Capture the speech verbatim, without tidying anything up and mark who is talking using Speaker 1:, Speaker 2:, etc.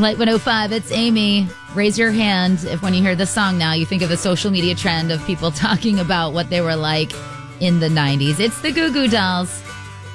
Speaker 1: Light one oh five, it's Amy. Raise your hand if when you hear the song now, you think of a social media trend of people talking about what they were like in the nineties. It's the Goo Goo Dolls.